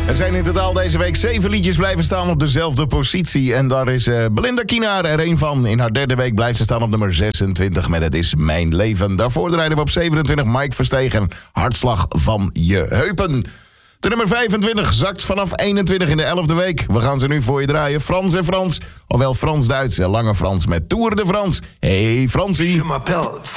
Er zijn in totaal deze week 7 liedjes blijven staan op dezelfde positie. En daar is Belinda Kienaar er een van. In haar derde week blijft ze staan op nummer 26 met Het is mijn leven. Daarvoor draaiden we op 27 Mike Verstegen, Hartslag van je heupen. De nummer 25 zakt vanaf 21 in de 11e week. We gaan ze nu voor je draaien. Frans en Frans, ofwel Frans-Duits en Lange Frans met Tour de France. Hey Fransie.